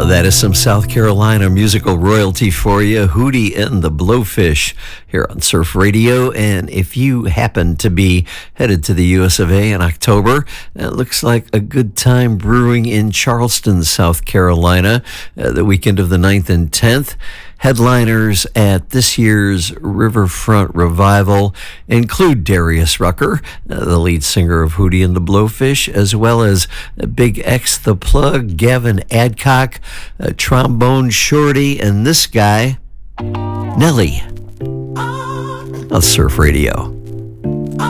That is some South Carolina musical royalty for you. Hootie and the Blowfish here on Surf Radio. And if you happen to be headed to the US of A in October, it looks like a good time brewing in Charleston, South Carolina, the weekend of the 9th and 10th. Headliners at this year's Riverfront Revival include Darius Rucker, the lead singer of Hootie and the Blowfish, as well as Big X the Plug, Gavin Adcock, Trombone Shorty, and this guy, Nelly, on Surf Radio.